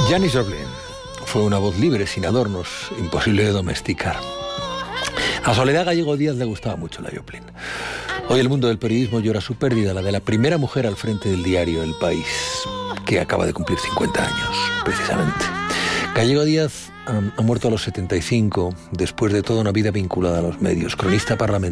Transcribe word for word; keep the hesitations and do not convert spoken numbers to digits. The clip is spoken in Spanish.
Janis Joplin fue una voz libre, sin adornos, imposible de domesticar. A Soledad Gallego Díaz le gustaba mucho la Joplin. Hoy el mundo del periodismo llora su pérdida, la de la primera mujer al frente del diario El País, que acaba de cumplir cincuenta años, precisamente. Gallego Díaz um, ha muerto a los setenta y cinco, después de toda una vida vinculada a los medios, cronista parlamentario.